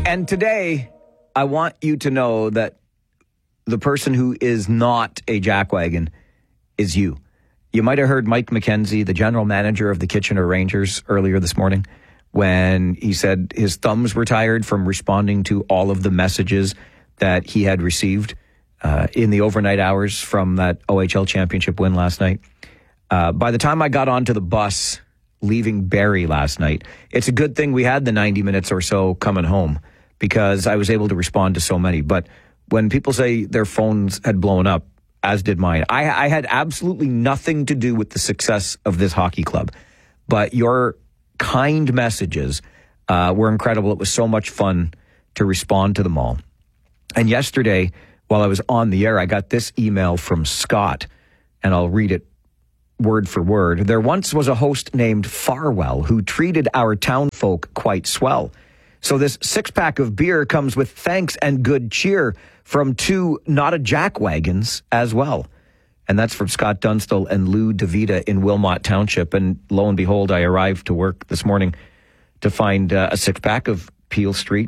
And today, I want you to know that the person who is not a jackwagon is you. You might have heard Mike McKenzie, the general manager of the Kitchener Rangers, earlier this morning when he said his thumbs were tired from responding to all of the messages that he had received in the overnight hours from that OHL championship win last night. By the time I got onto the bus leaving Barrie last night, it's a good thing we had the 90 minutes or so coming home because I was able to respond to so many. But when people say their phones had blown up, as did mine, I had absolutely nothing to do with the success of this hockey club. But your kind messages were incredible. It was so much fun to respond to them all. And yesterday, while I was on the air, I got this email from Scott, and I'll read it word for word. There once was a host named Farwell who treated our townfolk quite swell. So this 6-pack of beer comes with thanks and good cheer from 2 not a jackwagons as well. And that's from Scott Dunstall and Lou DeVita in Wilmot Township. And lo and behold, I arrived to work this morning to find a 6-pack of Peel Street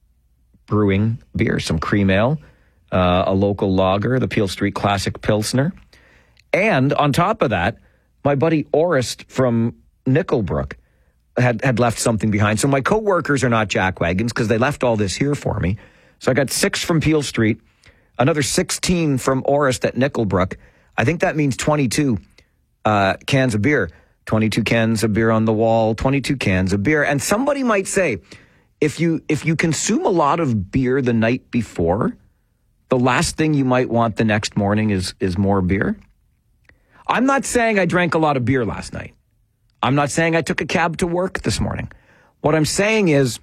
Brewing beer, some cream ale, a local lager, the Peel Street Classic Pilsner. And on top of that, my buddy Orest from Nickelbrook had left something behind. So my coworkers are not jackwagons because they left all this here for me. So I got 6 from Peel Street, another 16 from Orest at Nickelbrook. I think that means 22 cans of beer. 22 cans of beer on the wall, 22 cans of beer. And somebody might say, if you consume a lot of beer the night before, the last thing you might want the next morning is more beer. I'm not saying I drank a lot of beer last night. I'm not saying I took a cab to work this morning. What I'm saying is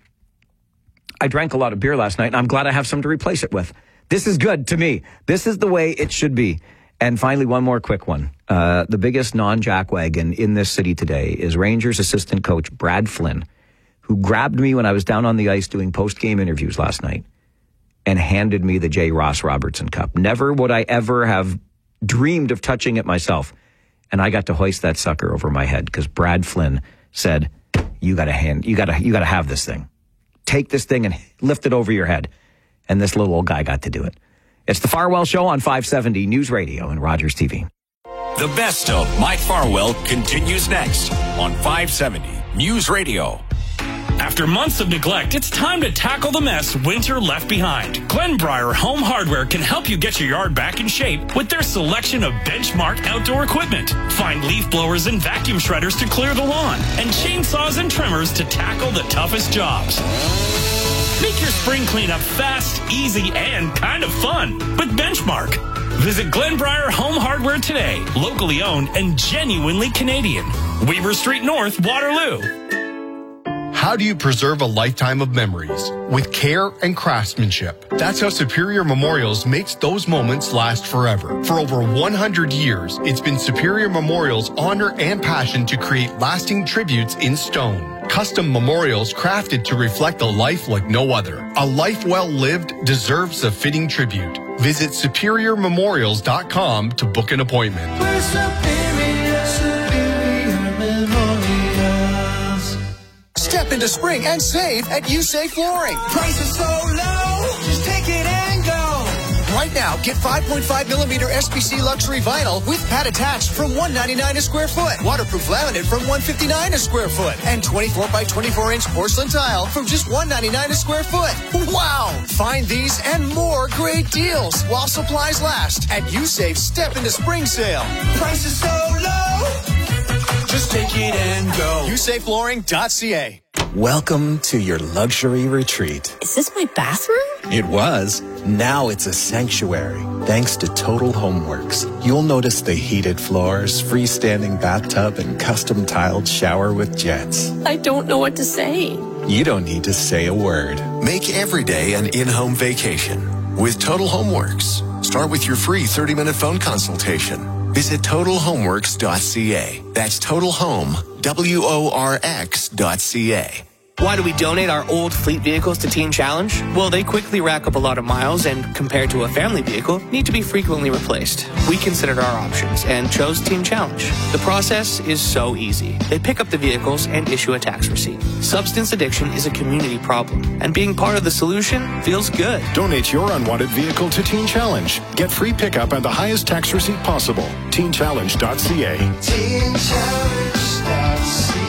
I drank a lot of beer last night, and I'm glad I have some to replace it with. This is good to me. This is the way it should be. And finally, one more quick one. The biggest non-jackwagon in this city today is Rangers assistant coach Brad Flynn, who grabbed me when I was down on the ice doing post-game interviews last night and handed me the J. Ross Robertson Cup. Never would I ever have dreamed of touching it myself. And I got to hoist that sucker over my head because Brad Flynn said, you got to have this thing. Take this thing and lift it over your head. And this little old guy got to do it. It's the Farwell Show on 570 News Radio and Rogers TV. The best of Mike Farwell continues next on 570 News Radio. After months of neglect, it's time to tackle the mess winter left behind. Glenbriar Home Hardware can help you get your yard back in shape with their selection of benchmark outdoor equipment. Find leaf blowers and vacuum shredders to clear the lawn, and chainsaws and trimmers to tackle the toughest jobs. Make your spring cleanup fast, easy, and kind of fun with Benchmark. Visit Glenbriar Home Hardware today, locally owned and genuinely Canadian. Weaver Street North, Waterloo. How do you preserve a lifetime of memories? With care and craftsmanship. That's how Superior Memorials makes those moments last forever. For over 100 years, it's been Superior Memorials' honor and passion to create lasting tributes in stone. Custom memorials crafted to reflect a life like no other. A life well lived deserves a fitting tribute. Visit SuperiorMemorials.com to book an appointment. We're Superior Memorials. Step into spring and save at USAFE Flooring. Prices so low, just take it and go. Right now, get 5.5 millimeter SPC luxury vinyl with pad attached from $199 a square foot. Waterproof laminate from $159 a square foot. And 24 by 24 inch porcelain tile from just $199 a square foot. Wow! Find these and more great deals while supplies last at USAFE's Step into Spring sale. Prices so low, just take it and go. USAFEflooring.ca. Welcome to your luxury retreat. Is this my bathroom? It was. Now it's a sanctuary. Thanks to Total Homeworks. You'll notice the heated floors, freestanding bathtub, and custom tiled shower with jets. I don't know what to say. You don't need to say a word. Make every day an in-home vacation with Total Homeworks. Start with your free 30-minute phone consultation. Visit TotalHomeworks.ca. That's Total Home, WORX.ca. Why do we donate our old fleet vehicles to Teen Challenge? Well, they quickly rack up a lot of miles and, compared to a family vehicle, need to be frequently replaced. We considered our options and chose Teen Challenge. The process is so easy. They pick up the vehicles and issue a tax receipt. Substance addiction is a community problem, and being part of the solution feels good. Donate your unwanted vehicle to Teen Challenge. Get free pickup and the highest tax receipt possible. TeenChallenge.ca. TeenChallenge.ca.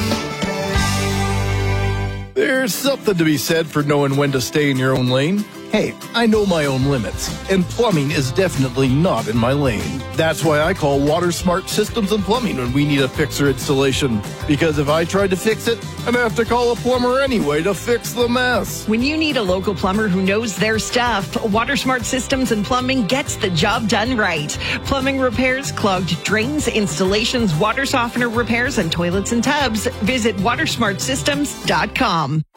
There's something to be said for knowing when to stay in your own lane. Hey, I know my own limits, and plumbing is definitely not in my lane. That's why I call Water Smart Systems and Plumbing when we need a fixer installation. Because if I tried to fix it, I'd have to call a plumber anyway to fix the mess. When you need a local plumber who knows their stuff, Water Smart Systems and Plumbing gets the job done right. Plumbing repairs, clogged drains, installations, water softener repairs, and toilets and tubs. Visit watersmartsystems.com.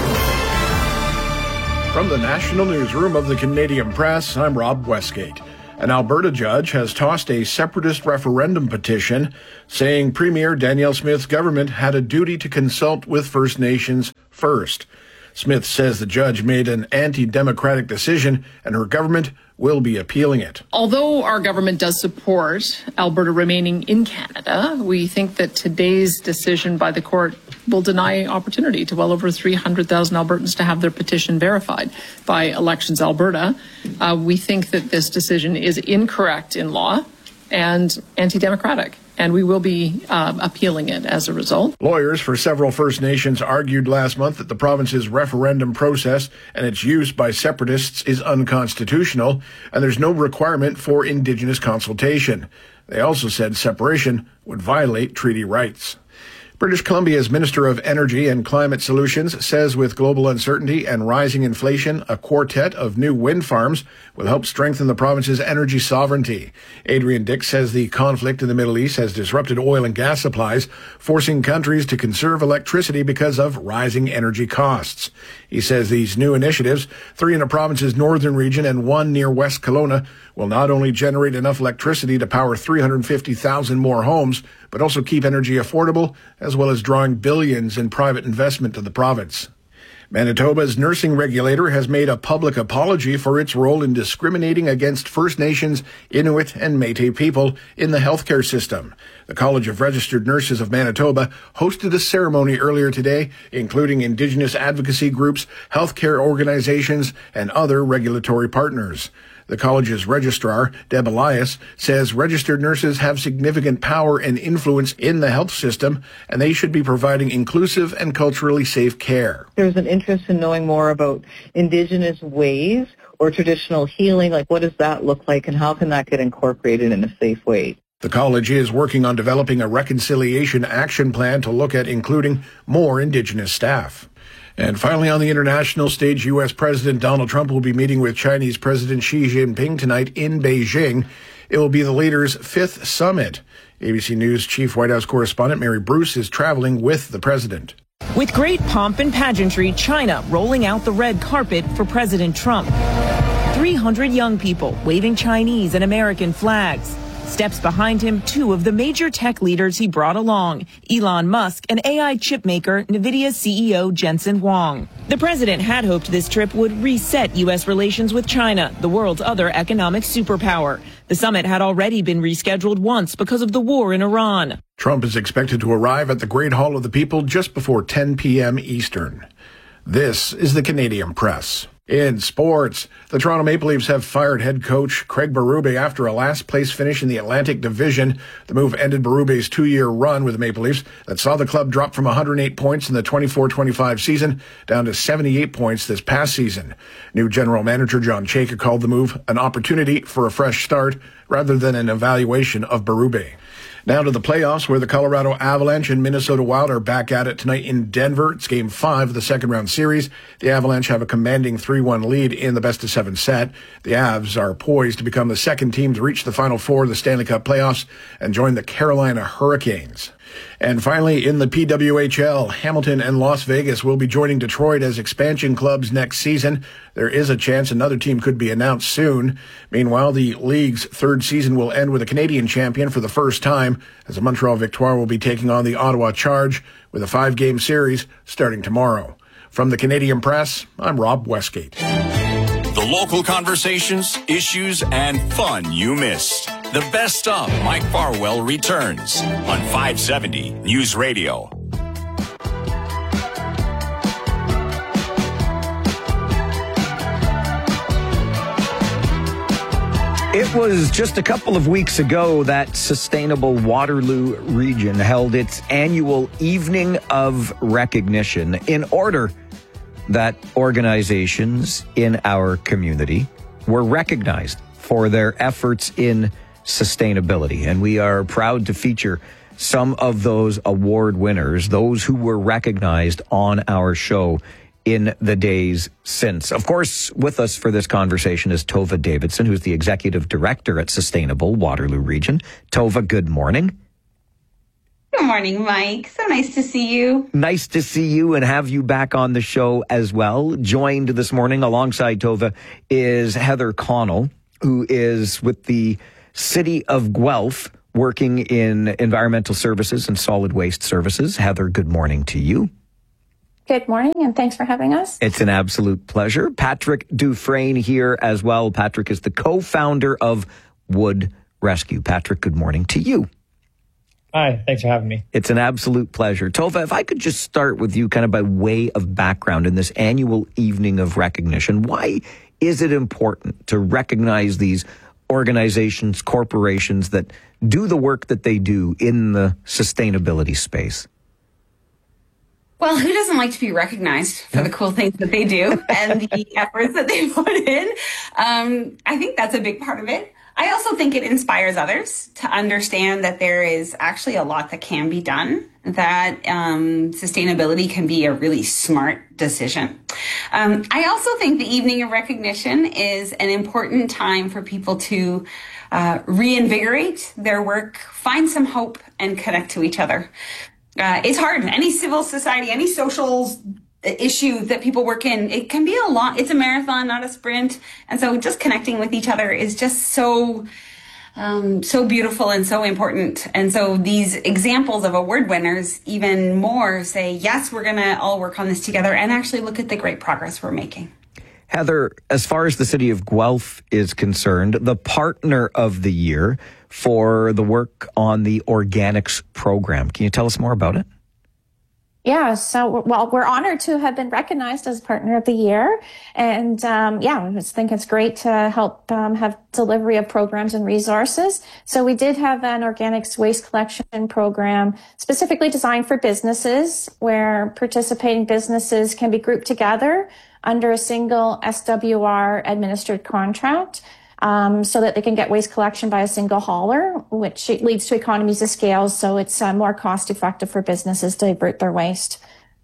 From the National Newsroom of the Canadian Press, I'm Rob Westgate. An Alberta judge has tossed a separatist referendum petition saying Premier Danielle Smith's government had a duty to consult with First Nations first. Smith says the judge made an anti-democratic decision and her government will be appealing it. Although our government does support Alberta remaining in Canada, we think that today's decision by the court will deny opportunity to well over 300,000 Albertans to have their petition verified by Elections Alberta. We think that this decision is incorrect in law and anti-democratic, and we will be appealing it as a result. Lawyers for several First Nations argued last month that the province's referendum process and its use by separatists is unconstitutional, and there's no requirement for Indigenous consultation. They also said separation would violate treaty rights. British Columbia's Minister of Energy and Climate Solutions says with global uncertainty and rising inflation, a quartet of new wind farms will help strengthen the province's energy sovereignty. Adrian Dix says the conflict in the Middle East has disrupted oil and gas supplies, forcing countries to conserve electricity because of rising energy costs. He says these new initiatives, 3 in the province's northern region and 1 near West Kelowna, will not only generate enough electricity to power 350,000 more homes, but also keep energy affordable, as well as drawing billions in private investment to the province. Manitoba's nursing regulator has made a public apology for its role in discriminating against First Nations, Inuit, and Métis people in the healthcare system. The College of Registered Nurses of Manitoba hosted a ceremony earlier today, including Indigenous advocacy groups, healthcare organizations, and other regulatory partners. The college's registrar, Deb Elias, says registered nurses have significant power and influence in the health system, and they should be providing inclusive and culturally safe care. There's an interest in knowing more about Indigenous ways or traditional healing, like what does that look like and how can that get incorporated in a safe way. The college is working on developing a reconciliation action plan to look at including more Indigenous staff. And finally, on the international stage, U.S. President Donald Trump will be meeting with Chinese President Xi Jinping tonight in Beijing. It will be the leaders' 5th summit. ABC News Chief White House correspondent Mary Bruce is traveling with the president. With great pomp and pageantry, China rolling out the red carpet for President Trump. 300 young people waving Chinese and American flags. Steps behind him, 2 of the major tech leaders he brought along, Elon Musk and AI chipmaker NVIDIA CEO Jensen Huang. The president had hoped this trip would reset U.S. relations with China, the world's other economic superpower. The summit had already been rescheduled once because of the war in Iran. Trump is expected to arrive at the Great Hall of the People just before 10 p.m. Eastern. This is the Canadian Press. In sports, the Toronto Maple Leafs have fired head coach Craig Berube after a last-place finish in the Atlantic Division. The move ended Berube's 2-year run with the Maple Leafs that saw the club drop from 108 points in the 24-25 season down to 78 points this past season. New general manager John Chayka called the move an opportunity for a fresh start rather than an evaluation of Berube. Now to the playoffs, where the Colorado Avalanche and Minnesota Wild are back at it tonight in Denver. It's Game 5 of the second-round series. The Avalanche have a commanding 3-1 lead in the best-of-7 set. The Avs are poised to become the second team to reach the Final Four of the Stanley Cup playoffs and join the Carolina Hurricanes. And finally, in the PWHL, Hamilton and Las Vegas will be joining Detroit as expansion clubs next season. There is a chance another team could be announced soon. Meanwhile, the league's third season will end with a Canadian champion for the first time, as the Montreal Victoire will be taking on the Ottawa Charge with a 5-game series starting tomorrow. From the Canadian Press, I'm Rob Westgate. The local conversations, issues, and fun you missed. The best of Mike Farwell returns on 570 News Radio. It was just a couple of weeks ago that Sustainable Waterloo Region held its annual Evening of Recognition in order that organizations in our community were recognized for their efforts in sustainability. And we are proud to feature some of those award winners, those who were recognized on our show in the days since. Of course, with us for this conversation is Tova Davidson, who's the Executive Director at Sustainable Waterloo Region. Tova, good morning. Good morning, Mike. So nice to see you. Nice to see you and have you back on the show as well. Joined this morning alongside Tova is Heather Connell, who is with the City of Guelph, working in environmental services and solid waste services. Heather, good morning to you. Good morning, and thanks for having us. It's an absolute pleasure. Patrick Dufresne here as well. Patrick is the co-founder of Wood Rescue. Patrick, good morning to you. Hi, thanks for having me. It's an absolute pleasure. Tova, if I could just start with you kind of by way of background in this annual Evening of Recognition, why is it important to recognize these organizations, corporations that do the work that they do in the sustainability space? Well, who doesn't like to be recognized for the cool things that they do and the efforts that they put in? I think that's a big part of it. I also think it inspires others to understand that there is actually a lot that can be done, that sustainability can be a really smart decision. I also think the Evening of Recognition is an important time for people to reinvigorate their work, find some hope, and connect to each other. It's hard. Any civil society, any social issue that people work in, it can be a lot. It's a marathon, not a sprint. And so just connecting with each other is just so beautiful and so important. And so these examples of award winners even more say, yes, we're going to all work on this together and actually look at the great progress we're making. Heather, as far as the City of Guelph is concerned, the partner of the year for the work on the organics program. Can you tell us more about it? Yeah, so, well, we're honored to have been recognized as Partner of the Year. And, I just think it's great to help have delivery of programs and resources. So we did have an organics waste collection program specifically designed for businesses, where participating businesses can be grouped together under a single SWR administered contract, so that they can get waste collection by a single hauler, which leads to economies of scale. So it's more cost effective for businesses to divert their waste.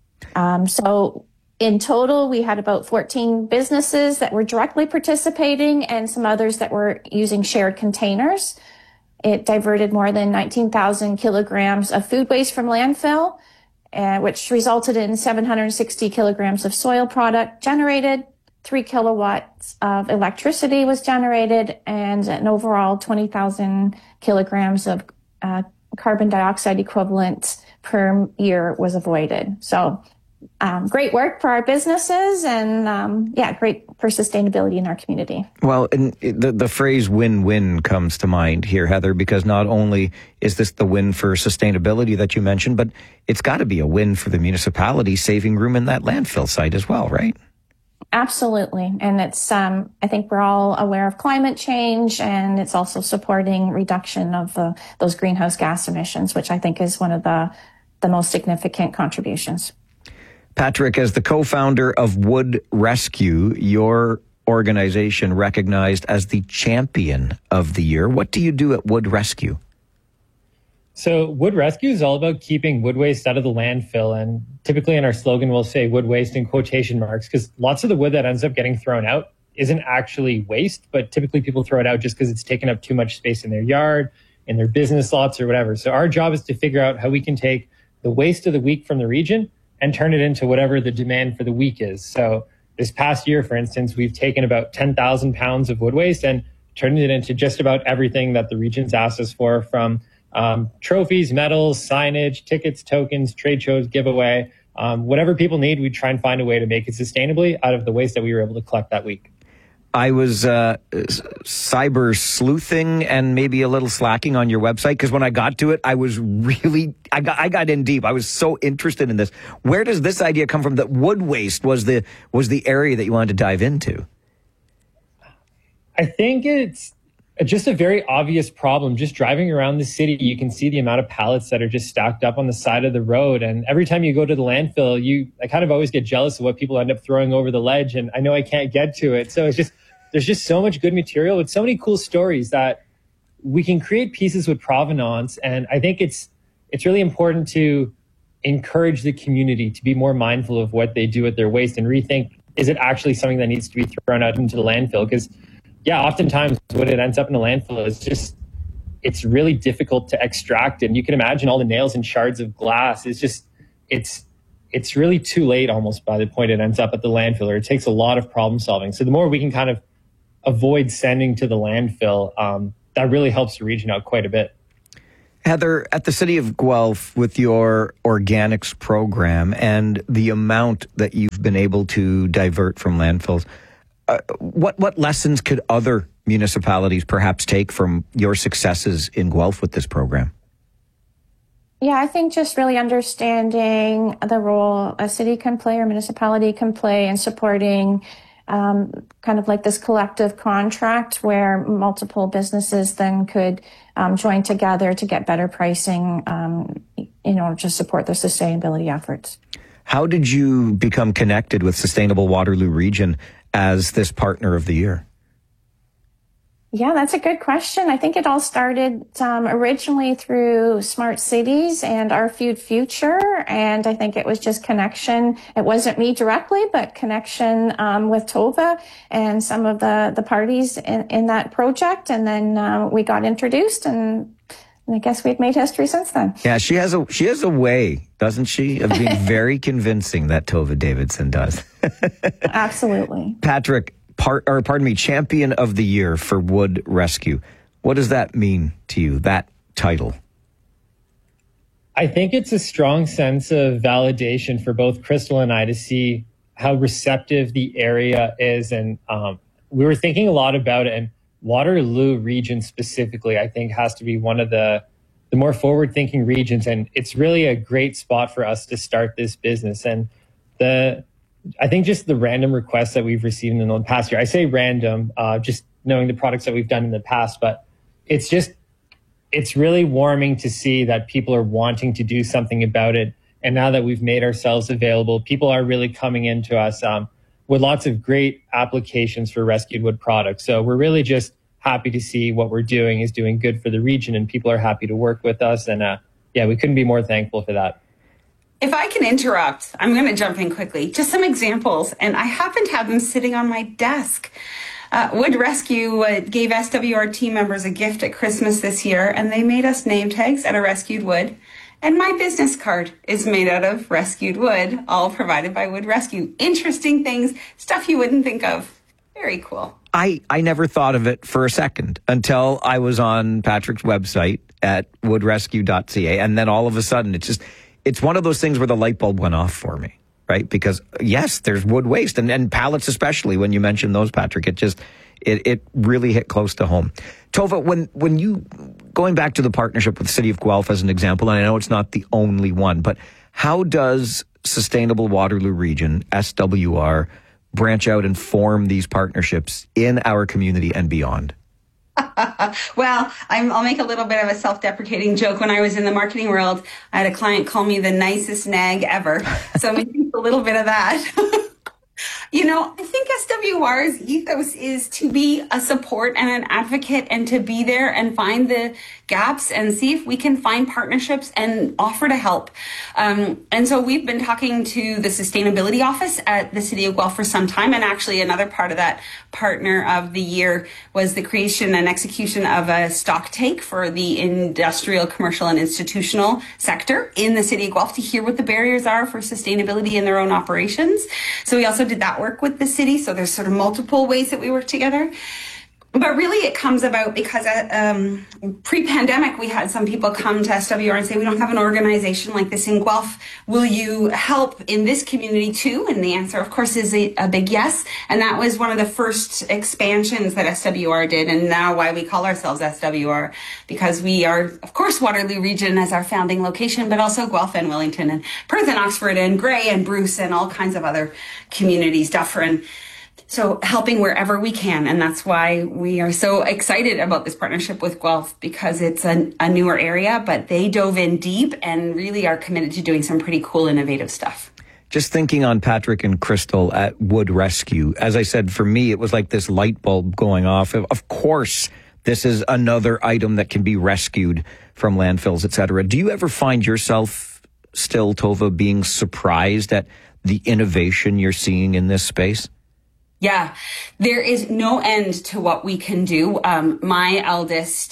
So in total, we had about 14 businesses that were directly participating and some others that were using shared containers. It diverted more than 19,000 kilograms of food waste from landfill, which resulted in 760 kilograms of soil product generated. 3 kilowatts of electricity was generated, and an overall 20,000 kilograms of carbon dioxide equivalent per year was avoided. So great work for our businesses and, great for sustainability in our community. Well, and the phrase win-win comes to mind here, Heather, because not only is this the win for sustainability that you mentioned, but it's got to be a win for the municipality saving room in that landfill site as well, right? Absolutely. And it's, I think we're all aware of climate change, and it's also supporting reduction of those greenhouse gas emissions, which I think is one of the most significant contributions. Patrick, as the co-founder of Wood Rescue, your organization recognized as the champion of the year. What do you do at Wood Rescue? So Wood Rescue is all about keeping wood waste out of the landfill. And typically in our slogan, we'll say wood waste in quotation marks, because lots of the wood that ends up getting thrown out isn't actually waste, but typically people throw it out just because it's taken up too much space in their yard, in their business lots or whatever. So our job is to figure out how we can take the waste of the week from the region and turn it into whatever the demand for the week is. So this past year, for instance, we've taken about 10,000 pounds of wood waste and turned it into just about everything that the region's asked us for, from trophies, medals, signage, tickets, tokens, trade shows, giveaway, whatever people need. We try and find a way to make it sustainably out of the waste that we were able to collect that week. I was cyber sleuthing and maybe a little slacking on your website, because when I got to it, I was really, I got in deep. I was so interested in this. Where does this idea come from that wood waste was the area that you wanted to dive into? I think it's just a very obvious problem. Just driving around the city, you can see the amount of pallets that are just stacked up on the side of the road. And every time you go to the landfill, I kind of always get jealous of what people end up throwing over the ledge. And I know I can't get to it. So there's just so much good material with so many cool stories that we can create pieces with provenance. And I think it's really important to encourage the community to be more mindful of what they do with their waste and rethink, is it actually something that needs to be thrown out into the landfill? Because yeah, oftentimes when it ends up in a landfill, it's really difficult to extract. And you can imagine all the nails and shards of glass. It's really too late almost by the point it ends up at the landfill, or it takes a lot of problem solving. So the more we can kind of avoid sending to the landfill, that really helps the region out quite a bit. Heather, at the City of Guelph, with your organics program and the amount that you've been able to divert from landfills, what lessons could other municipalities perhaps take from your successes in Guelph with this program? Yeah, I think just really understanding the role a city can play or municipality can play in supporting kind of like this collective contract where multiple businesses then could join together to get better pricing, to support the sustainability efforts. How did you become connected with Sustainable Waterloo Region as this partner of the year? Yeah, that's a good question. I think it all started originally through Smart Cities and Our Food Future. And I think it was just connection. It wasn't me directly, but connection with Tova and some of the parties in that project. And then we got introduced, and I guess we've made history since then. Yeah, she has a way, doesn't she, of being very convincing, that Tova Davidson does. Absolutely. Patrick, Champion of the Year for Wood Rescue. What does that mean to you, that title? I think it's a strong sense of validation for both Crystal and I to see how receptive the area is. And we were thinking a lot about it. And Waterloo region specifically, I think, has to be one of the more forward-thinking regions. And it's really a great spot for us to start this business. And I think just the random requests that we've received in the past year, I say random, just knowing the products that we've done in the past, but it's really warming to see that people are wanting to do something about it. And now that we've made ourselves available, people are really coming into us with lots of great applications for rescued wood products. So we're really just happy to see what we're doing is doing good for the region, and people are happy to work with us. And we couldn't be more thankful for that. If I can interrupt, I'm going to jump in quickly. Just some examples, and I happen to have them sitting on my desk. Wood Rescue gave SWR team members a gift at Christmas this year, and they made us name tags out of rescued wood. And my business card is made out of rescued wood, all provided by Wood Rescue. Interesting things, stuff you wouldn't think of. Very cool. I never thought of it for a second until I was on Patrick's website at woodrescue.ca, and then all of a sudden it's one of those things where the light bulb went off for me, right? Because yes, there's wood waste and pallets, especially when you mentioned those, Patrick. It really hit close to home. Tova, when you, going back to the partnership with the City of Guelph as an example, and I know it's not the only one, but how does Sustainable Waterloo Region, SWR, branch out and form these partnerships in our community and beyond? Well, I'll make a little bit of a self-deprecating joke. When I was in the marketing world, I had a client call me the nicest nag ever. So maybe a little bit of that. I think SWR's ethos is to be a support and an advocate and to be there and find the gaps and see if we can find partnerships and offer to help. And so we've been talking to the Sustainability Office at the City of Guelph for some time. And actually another part of that Partner of the Year was the creation and execution of a stock take for the industrial, commercial and institutional sector in the City of Guelph to hear what the barriers are for sustainability in their own operations. So we also did that work with the city. So there's sort of multiple ways that we work together. But really it comes about because pre-pandemic, we had some people come to SWR and say, we don't have an organization like this in Guelph. Will you help in this community too? And the answer, of course, is a big yes. And that was one of the first expansions that SWR did. And now why we call ourselves SWR, because we are, of course, Waterloo Region as our founding location, but also Guelph and Wellington and Perth and Oxford and Grey and Bruce and all kinds of other communities, Dufferin. So helping wherever we can. And that's why we are so excited about this partnership with Guelph, because it's a newer area, but they dove in deep and really are committed to doing some pretty cool, innovative stuff. Just thinking on Patrick and Crystal at Wood Rescue, as I said, for me, it was like this light bulb going off. Of course, this is another item that can be rescued from landfills, et cetera. Do you ever find yourself still, Tova, being surprised at the innovation you're seeing in this space? Yeah, there is no end to what we can do. My eldest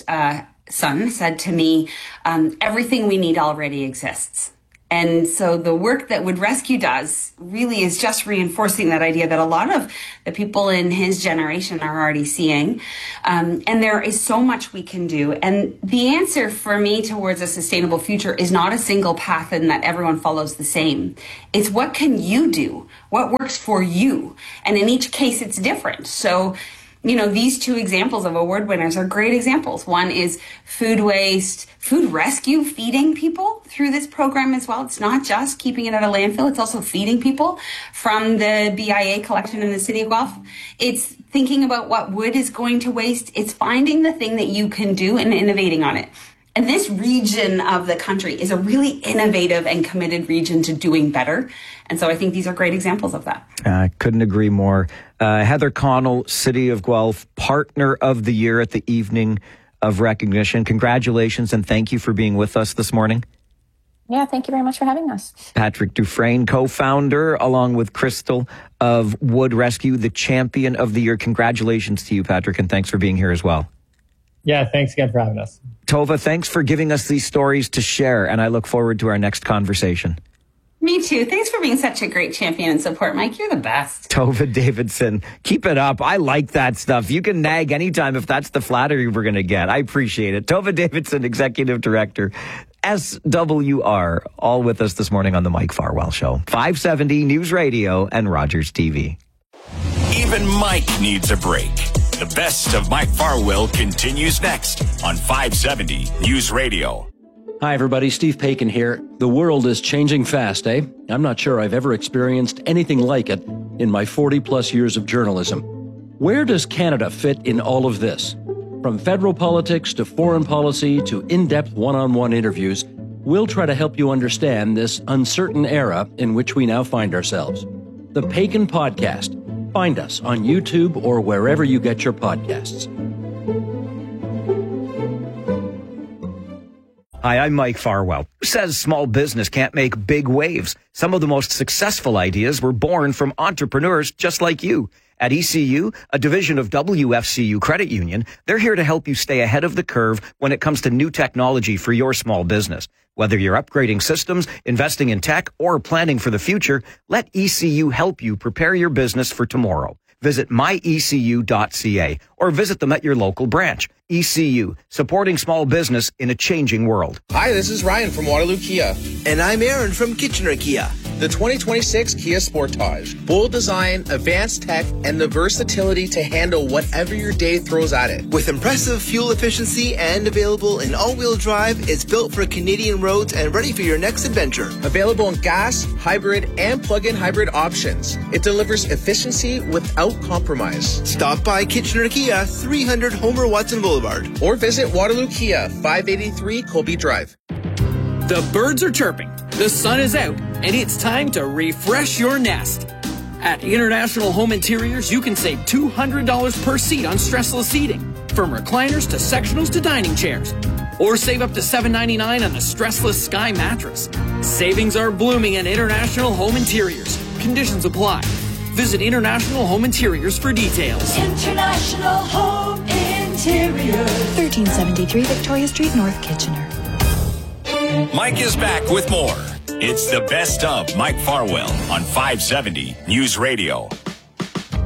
son said to me, everything we need already exists. And so the work that Wood Rescue does really is just reinforcing that idea that a lot of the people in his generation are already seeing. And there is so much we can do. And the answer for me towards a sustainable future is not a single path and that everyone follows the same. It's what can you do? What works for you? And in each case, it's different. So, you know, these two examples of award winners are great examples. One is food waste, food rescue, feeding people through this program as well. It's not just keeping it at a landfill. It's also feeding people from the BIA collection in the City of Guelph. It's thinking about what wood is going to waste. It's finding the thing that you can do and innovating on it. And this region of the country is a really innovative and committed region to doing better. And so I think these are great examples of that. I couldn't agree more. Heather Connell, City of Guelph, Partner of the Year at the Evening of Recognition. Congratulations and thank you for being with us this morning. Yeah, thank you very much for having us. Patrick Dufresne, co-founder, along with Crystal of Wood Rescue, the Champion of the Year. Congratulations to you, Patrick, and thanks for being here as well. Yeah, thanks again for having us. Tova, thanks for giving us these stories to share, and I look forward to our next conversation. Me too. Thanks for being such a great champion and support, Mike. You're the best. Tova Davidson, keep it up. I like that stuff. You can nag anytime if that's the flattery we're going to get. I appreciate it. Tova Davidson, Executive Director, SWR, all with us this morning on the Mike Farwell Show. 570 News Radio and Rogers TV. Even Mike needs a break. The best of Mike Farwell continues next on 570 News Radio. Hi, everybody. Steve Paikin here. The world is changing fast, eh? I'm not sure I've ever experienced anything like it in my 40-plus years of journalism. Where does Canada fit in all of this? From federal politics to foreign policy to in-depth one-on-one interviews, we'll try to help you understand this uncertain era in which we now find ourselves. The Paikin Podcast. Find us on YouTube or wherever you get your podcasts. Hi, I'm Mike Farwell. Who says small business can't make big waves? Some of the most successful ideas were born from entrepreneurs just like you. At ECU, a division of WFCU Credit Union, they're here to help you stay ahead of the curve when it comes to new technology for your small business. Whether you're upgrading systems, investing in tech, or planning for the future, let ECU help you prepare your business for tomorrow. Visit myecu.ca or visit them at your local branch. ECU, supporting small business in a changing world. Hi, this is Ryan from Waterloo Kia. And I'm Aaron from Kitchener Kia. The 2026 Kia Sportage. Bold design, advanced tech, and the versatility to handle whatever your day throws at it. With impressive fuel efficiency and available in all-wheel drive, it's built for Canadian roads and ready for your next adventure. Available in gas, hybrid, and plug-in hybrid options. It delivers efficiency without compromise. Stop by Kitchener Kia, 300 Homer Watson Boulevard. Or visit Waterloo Kia, 583 Colby Drive. The birds are chirping, the sun is out, and it's time to refresh your nest. At International Home Interiors, you can save $200 per seat on stressless seating, from recliners to sectionals to dining chairs. Or save up to $7.99 on the stressless Sky mattress. Savings are blooming at International Home Interiors. Conditions apply. Visit International Home Interiors for details. International Home Interiors. 1373 Victoria Street, North Kitchener. Mike is back with more. It's the best of Mike Farwell on 570 News Radio.